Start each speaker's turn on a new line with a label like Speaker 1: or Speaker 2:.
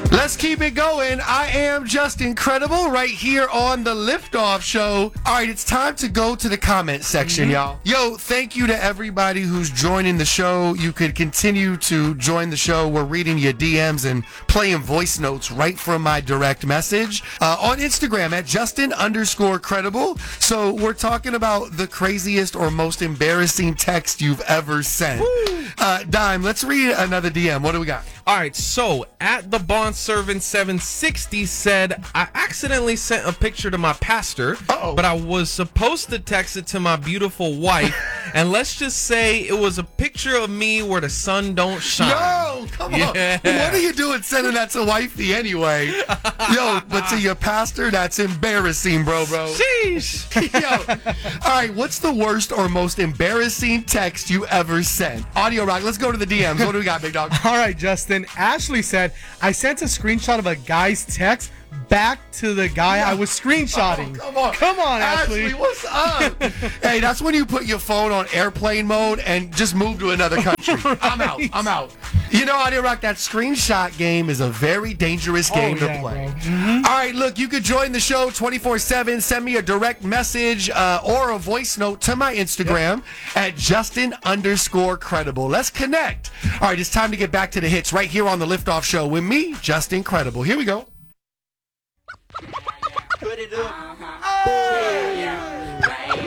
Speaker 1: Let's keep it going. I am just incredible right here on the Liftoff Show. All right, it's time to go to the comment section, y'all. Yo, thank you to everybody who's joining the show. You could continue to join the show. We're reading your DMs and playing voice notes right from my direct message on Instagram at Justin_credible. So we're talking about the craziest or most embarrassing text you've ever sent. Dime, let's read another DM. What do we got?
Speaker 2: All right, so at the Bond Servant 760 said, I accidentally sent a picture to my pastor, but I was supposed to text it to my beautiful wife, and let's just say it was a picture of me where the sun don't shine.
Speaker 1: Yo, come on. What are you doing sending that to wifey anyway? Yo, but to your pastor, that's embarrassing, bro.
Speaker 2: Sheesh.
Speaker 1: Yo, all right, what's the worst or most embarrassing text you ever sent? Audio Rock, let's go to the DMs. What do we got, big dog?
Speaker 3: All right, Justin. Ashley said, I sent a screenshot of a guy's text back to the guy I was screenshotting. Come on, Ashley.
Speaker 1: What's up? Hey, that's when you put your phone on airplane mode and just move to another country.
Speaker 3: Right.
Speaker 1: I'm out. You know, Audio Rock, that screenshot game is a very dangerous game to play. All right, look, you could join the show 24/7. Send me a direct message or a voice note to my Instagram at Justin_credible. Let's connect. All right, it's time to get back to the hits right here on the Liftoff Show with me, Justin Credible. Here we go.
Speaker 4: Put it up. Oh.